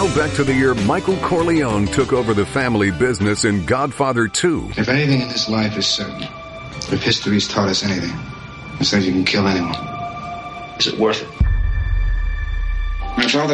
Now back to the year Michael Corleone took over the family business in Godfather 2. If anything in this life is certain, if history's taught us anything, it says you can kill anyone. Is it worth it? My father